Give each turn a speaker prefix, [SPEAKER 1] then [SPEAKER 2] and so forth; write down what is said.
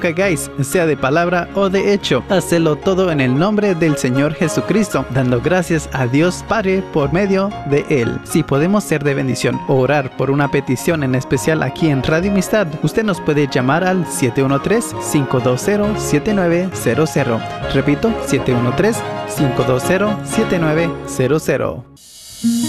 [SPEAKER 1] que hagáis, sea de palabra o de hecho, hacedlo todo en el nombre del Señor Jesucristo, dando gracias a Dios Padre por medio de Él. Si podemos ser de bendición o orar por una petición en especial aquí en Radio Amistad, usted nos puede llamar al 713-520-7900. Repito, 713-520-7900.